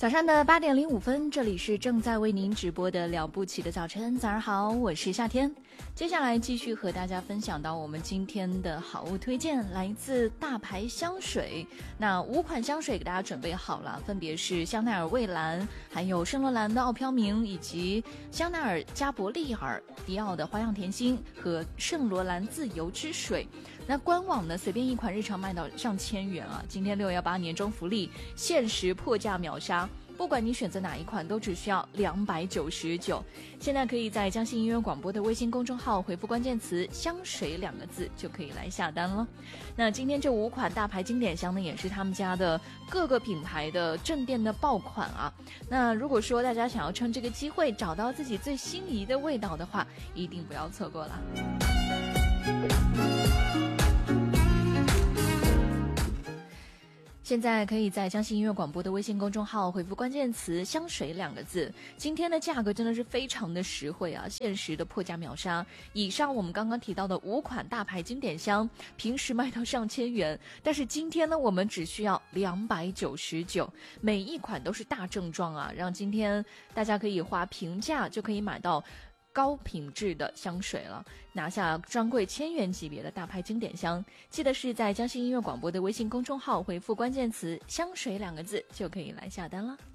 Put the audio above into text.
早上的8:05，这里是正在为您直播的了不起的早晨。早上好，我是夏天。接下来继续和大家分享到我们今天的好物推荐，来自大牌香水。那5款香水给大家准备好了，分别是香奈儿蔚蓝，还有圣罗兰的奥飘明，以及香奈儿加伯利尔、迪奥的花样甜心和圣罗兰自由之水。那官网呢，随便一款日常卖到上千元啊！今天618年终福利，限时破价秒杀，不管你选择哪一款，都只需要299。现在可以在江西音乐广播的微信公众号回复关键词"香水"2个字，就可以来下单了。那今天这5款大牌经典香呢，也是他们家的各个品牌的正店的爆款啊。那如果说大家想要趁这个机会找到自己最心仪的味道的话，一定不要错过了。现在可以在江西音乐广播的微信公众号回复关键词"香水"2个字。今天的价格真的是非常的实惠啊，限时的破价秒杀。以上我们刚刚提到的5款大牌经典香，平时卖到上千元，但是今天呢，我们只需要299，每一款都是大正装啊，让今天大家可以花平价就可以买到高品质的香水了，拿下专柜1000元级别的大牌经典香。记得是在江西音乐广播的微信公众号回复关键词"香水"2个字，就可以来下单了。